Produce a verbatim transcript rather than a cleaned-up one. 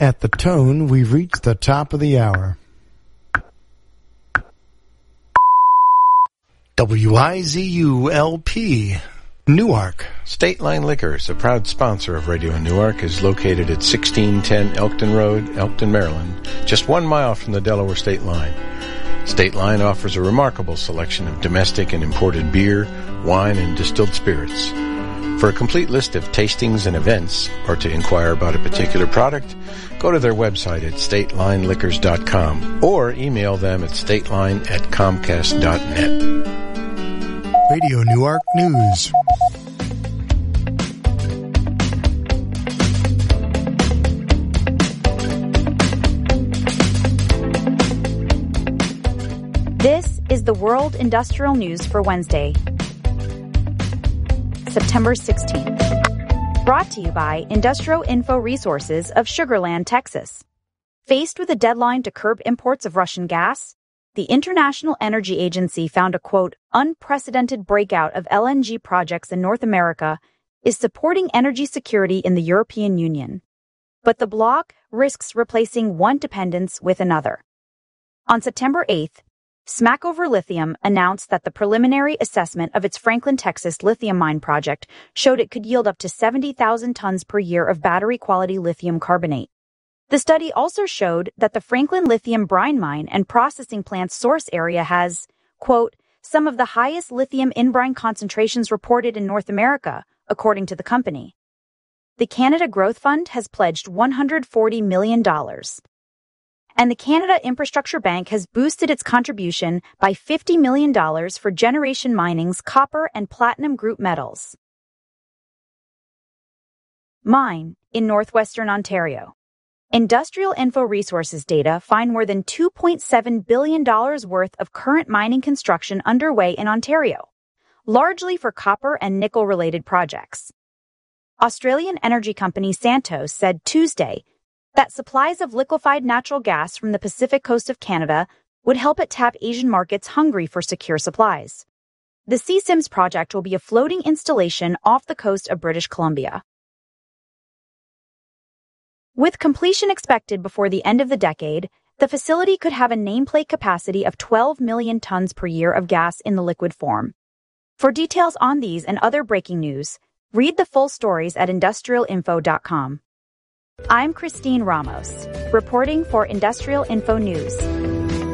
At the tone, we've reached the top of the hour. W I Z U L P, Newark. State Line Liquors, a proud sponsor of Radio Newark, is located at sixteen ten Elkton Road, Elkton, Maryland, just one mile from the Delaware State Line. State Line offers a remarkable selection of domestic and imported beer, wine, and distilled spirits. For a complete list of tastings and events, or to inquire about a particular product, go to their website at state line liquors dot com or email them at stateline at comcast dot net. Radio Newark News. This is the World Industrial News for Wednesday, September sixteenth. Brought to you by Industrial Info Resources of Sugar Land, Texas. Faced with a deadline to curb imports of Russian gas, the International Energy Agency found a, quote, unprecedented breakout of L N G projects in North America is supporting energy security in the European Union. But the bloc risks replacing one dependence with another. On September eighth, Smackover Lithium announced that the preliminary assessment of its Franklin, Texas lithium mine project showed it could yield up to seventy thousand tons per year of battery-quality lithium carbonate. The study also showed that the Franklin lithium brine mine and processing plant's source area has, quote, some of the highest lithium in brine concentrations reported in North America, according to the company. The Canada Growth Fund has pledged one hundred forty million dollars. And the Canada Infrastructure Bank has boosted its contribution by fifty million dollars for Generation Mining's copper and platinum group metals. Mine in northwestern Ontario. Industrial Info Resources data find more than two point seven billion dollars worth of current mining construction underway in Ontario, largely for copper and nickel-related projects. Australian energy company Santos said Tuesday that supplies of liquefied natural gas from the Pacific coast of Canada would help it tap Asian markets hungry for secure supplies. The Sea Sims project will be a floating installation off the coast of British Columbia. With completion expected before the end of the decade, the facility could have a nameplate capacity of twelve million tons per year of gas in the liquid form. For details on these and other breaking news, read the full stories at industrial info dot com. I'm Christine Ramos, reporting for Industrial Info News.